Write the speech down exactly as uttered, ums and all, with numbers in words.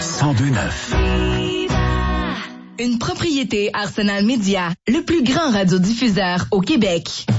cent deux neuf. Une propriété Arsenal Média, le plus grand radiodiffuseur au Québec.